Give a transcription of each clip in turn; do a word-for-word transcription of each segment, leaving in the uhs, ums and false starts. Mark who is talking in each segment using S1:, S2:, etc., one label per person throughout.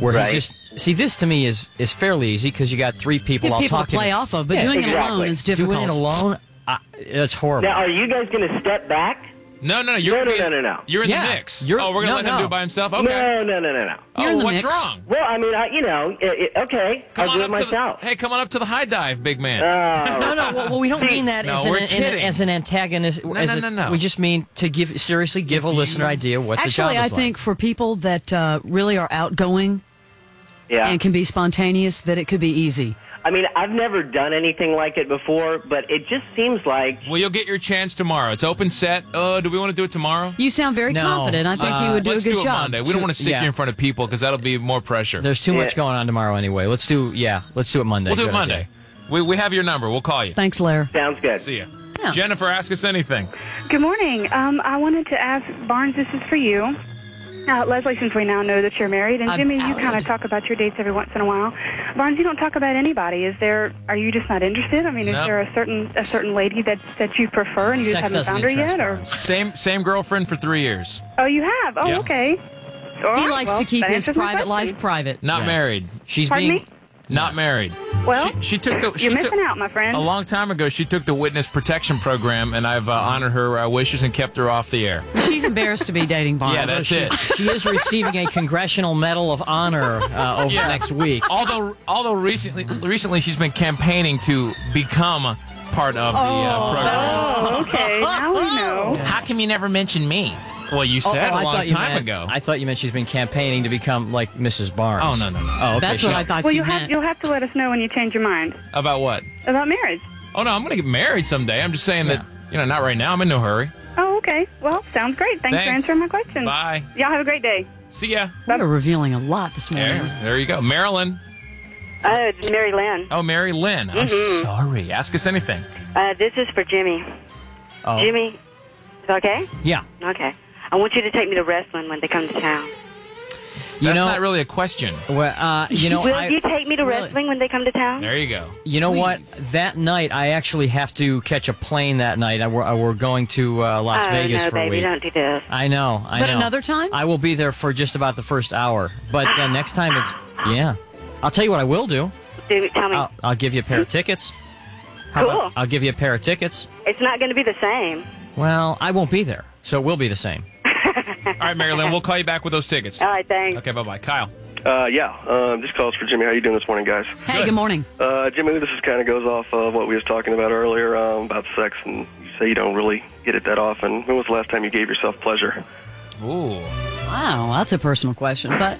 S1: where
S2: Right.
S1: he just see this to me is is fairly easy because you got three people.
S3: You have
S1: I'll
S3: people
S1: talk
S3: to play
S1: to
S3: off of, but
S1: Yeah,
S3: doing it
S2: exactly.
S3: alone is difficult.
S1: Doing it alone, uh, it's horrible.
S2: Now, are you guys going to step back?
S4: No, no, no. You're
S2: No, no,
S4: gonna be-
S2: no, no, no.
S4: You're in
S1: Yeah,
S4: the mix.
S1: you're-
S4: oh, we're gonna
S1: no,
S4: let him
S1: no.
S4: do it by himself. Okay.
S2: No, no, no, no, no.
S4: Oh,
S3: You're in the
S4: what's
S3: mix.
S4: wrong?
S2: Well, I mean, I, you know, it, it, okay,
S4: Come
S2: I'll
S4: on
S2: do it
S4: up to the,
S2: myself.
S4: hey, come on up to the high dive, big man.
S2: Oh.
S1: No, no. Well, well, we don't mean that
S4: No,
S1: as, an,
S4: we're
S1: an-
S4: kidding.
S1: as an antagonist.
S4: No,
S1: as
S4: no,
S1: a-
S4: no, no.
S1: We just mean to give seriously give a listener idea what the job
S3: Actually,
S1: is
S3: I
S1: like.
S3: think for people that uh, really are outgoing
S2: Yeah.
S3: and can be spontaneous, that it could be easy.
S2: I mean, I've never done anything like it before, but it just seems like...
S4: Well, you'll get your chance tomorrow. It's open set. Oh, do we want to do it tomorrow?
S3: You sound very
S1: No,
S3: confident. I think
S1: uh,
S3: you would do a
S4: Let's
S3: good
S4: do it
S3: job.
S4: Monday. We don't want to stick
S1: Yeah.
S4: you in front of people because that'll be more pressure.
S1: There's too much
S2: Yeah.
S1: going on tomorrow anyway. Let's do yeah. Let's do it Monday.
S4: we'll do it
S1: Good
S4: Monday.
S1: idea.
S4: We we have your number. We'll call you.
S3: Thanks, Lair.
S2: Sounds good.
S4: See ya.
S3: Yeah.
S4: Jennifer, ask us anything.
S5: Good morning. Um, I wanted to ask, Barnes, this is for you. Uh, Leslie, since we now know that you're married, and
S3: I'm
S5: Jimmy, you
S3: out.
S5: kind of talk about your dates every once in a while. Barnes, you don't talk about anybody. Is there? Are you just not interested? I mean, is
S4: No.
S5: there a certain a certain lady that that you prefer, and you
S1: Sex
S5: just haven't
S1: doesn't
S5: found her
S1: interest
S5: yet? Or
S1: Barnes.
S4: Same same girlfriend for three years.
S5: oh, you have? Oh,
S4: Yeah.
S5: okay. All
S3: He
S5: right,
S3: likes
S5: well,
S3: to keep
S5: that
S3: his
S5: answers my
S3: private
S5: question.
S3: life private.
S4: Not
S1: Yes.
S4: married.
S1: She's
S5: Pardon
S1: being
S5: me?
S4: Not
S1: Yes.
S4: married.
S5: Well,
S4: she, she took the. She
S5: you're
S4: took,
S5: missing out, my friend.
S4: A long time ago, she took the witness protection program, and I've uh, honored her uh, wishes and kept her off the air.
S3: She's embarrassed to be dating Barnes.
S4: Yeah, that's
S1: she,
S4: it.
S1: she is receiving a Congressional Medal of Honor uh, over
S4: Yeah.
S1: next week.
S4: Although, although recently, recently she's been campaigning to become part of the uh, program.
S5: Oh, okay. Now we know.
S4: How come you never mentioned me? Well, you
S1: Oh,
S4: said
S1: oh,
S4: a
S1: I
S4: long
S1: thought you
S4: time
S1: meant-
S4: ago.
S1: I thought you meant she's been campaigning to become like Missus Barnes.
S4: Oh, no, no, no.
S1: Oh, okay.
S3: That's
S1: she-
S3: what I thought
S5: Well,
S3: you
S5: you'll have
S3: meant.
S5: you'll have to let us know when you change your mind
S4: About what?
S5: about marriage.
S4: Oh, no, I'm going to get married someday. I'm just saying that, you know, not right now. I'm in no hurry.
S5: Oh, okay. Well, sounds great. Thanks, for
S4: Thanks.
S5: answering my question.
S4: Bye.
S5: Y'all have a great day.
S4: See ya.
S3: You're revealing a lot this morning.
S4: There, there you go. Marilyn.
S6: Oh, it's Mary Lynn.
S4: Oh, Mary Lynn. I'm
S5: Mm-hmm.
S4: sorry. Ask us anything.
S6: Uh, this is for Jimmy.
S1: Oh.
S6: Jimmy, is that okay?
S1: Yeah.
S6: Okay. I want you to take me to wrestling when they come to town.
S1: You
S4: That's
S1: know,
S4: not really a question.
S1: well, uh, you know,
S6: Will
S1: I,
S6: you take me to
S3: Really?
S6: wrestling when they come to town?
S4: There you go.
S1: you know what? That night, I actually have to catch a plane that night. I, we're, we're going to uh, Las
S6: oh,
S1: Vegas
S6: no,
S1: for a
S6: baby,
S1: week.
S6: don't do this.
S1: I know. I
S3: But
S1: know.
S3: another time?
S1: I will be there for just about the first hour. But uh, next time, it's yeah. I'll tell you what I will do.
S6: Do, tell me.
S1: I'll, I'll give you a pair of tickets. How
S6: Cool.
S1: about I'll give you a pair of tickets?
S6: It's not going to be the same.
S1: Well, I won't be there, so it will be the same.
S4: All right, Mary Lynn, we'll call you back with those tickets.
S6: All right, thanks.
S4: Okay, bye-bye. Kyle.
S7: Uh, yeah, um, this call's for Jimmy. How you doing this morning, guys?
S3: Hey,
S4: Good.
S3: good morning.
S7: Uh, Jimmy, this is kind of goes off of what we was talking about earlier um, about sex, and you say you don't really get it that often. When was the last time you gave yourself pleasure?
S4: Ooh.
S3: Wow, that's a personal question, but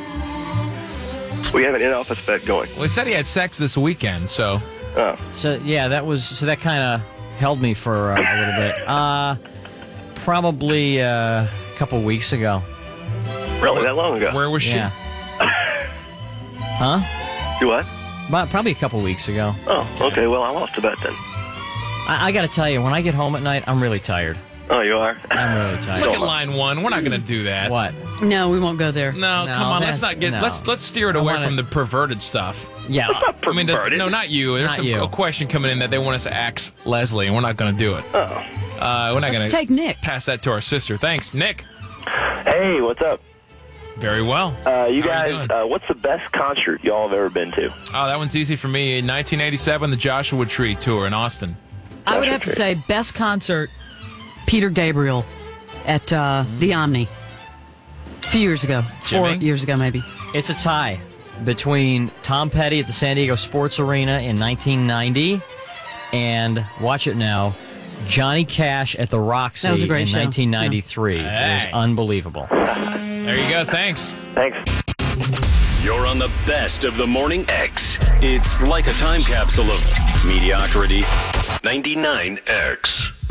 S7: We have an in-office bet going.
S4: Well, he said he had sex this weekend, so...
S7: Oh,
S1: So yeah, that was so that kind of held me for uh, a little bit. Uh, probably uh, a couple weeks ago.
S7: really? That long ago?
S4: Where was she?
S1: Yeah. Huh?
S7: Do what?
S1: But probably a couple weeks ago.
S7: Oh, okay. Well, I lost a bet then.
S1: I, I got to tell you, when I get home at night, I'm really tired.
S7: Oh, you are?
S1: I'm really tired.
S4: Look at line one. We're not going to do that.
S1: What?
S3: no, we won't go there.
S4: No,
S1: No,
S4: come on. Let's
S1: that's-
S4: not get.
S1: no.
S4: Let's let's steer it
S1: I
S4: away
S1: wanna-
S4: from the perverted stuff.
S1: Yeah.
S4: I mean, does,
S7: Perverted.
S4: no, not you. There's
S1: Not
S4: some,
S1: you.
S4: a question coming in that they want us to ask Leslie, and we're not going to do it.
S7: Oh.
S4: Uh, we're not going
S3: Let's
S4: to
S3: take Nick.
S4: pass that to our sister. Thanks, Nick.
S8: Hey, what's up?
S4: Very well.
S8: Uh, you
S4: How are
S8: guys,
S4: you doing?
S8: uh, what's the best concert y'all have ever been to?
S4: Oh, that one's easy for me. In nineteen eighty-seven, the Joshua Tree tour in Austin.
S3: I would have to say best concert, Peter Gabriel at uh, the Omni. A few years ago. Four
S4: Jimmy?
S3: years ago, maybe.
S1: It's a tie between Tom Petty at the San Diego Sports Arena in nineteen ninety and, watch it now, Johnny Cash at the Roxy
S3: That was a great
S1: in
S3: show.
S1: nineteen ninety-three. It was
S4: Hey.
S1: unbelievable.
S4: There you go. Thanks.
S8: Thanks.
S9: You're on the best of the morning X. It's like a time capsule of mediocrity. ninety-nine X.